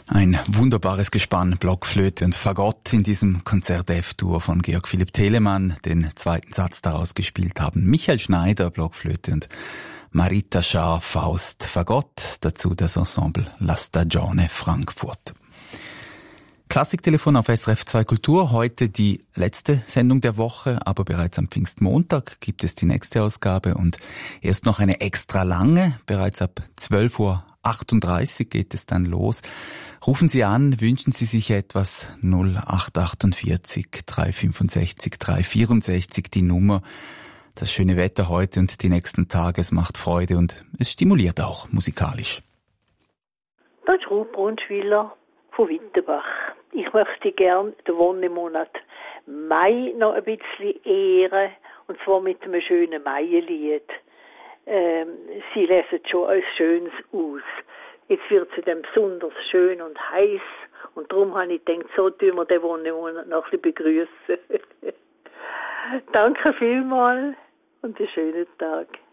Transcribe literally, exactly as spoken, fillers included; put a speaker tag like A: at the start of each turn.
A: Ein wunderbares Gespann, Blockflöte und Fagott in diesem Konzert F-Dur von Georg Philipp Telemann. Den zweiten Satz daraus gespielt haben Michael Schneider, Blockflöte, und Marita Schaar, Faust, Fagott. Dazu das Ensemble La Stagione Frankfurt. Klassiktelefon auf S R F zwei Kultur. Heute die letzte Sendung der Woche, aber bereits am Pfingstmontag gibt es die nächste Ausgabe und erst noch eine extra lange. Bereits ab zwölf Uhr achtunddreißig geht es dann los. Rufen Sie an, wünschen Sie sich etwas. null acht achtundvierzig drei fünfundsechzig drei vierundsechzig die Nummer. Das schöne Wetter heute und die nächsten Tage, es macht Freude und es stimuliert auch musikalisch.
B: Das ist Ruth Brunschwiller von Wittenbach. Ich möchte gern den Wonnemonat Mai noch ein bisschen ehren, und zwar mit einem schönen Mailied. Ähm, sie lesen schon als Schönes aus. Jetzt wird es dann besonders schön und heiß, und darum habe ich gedacht, so tun wir den Wonnemonat noch ein bisschen begrüßen. Danke vielmals und einen schönen Tag.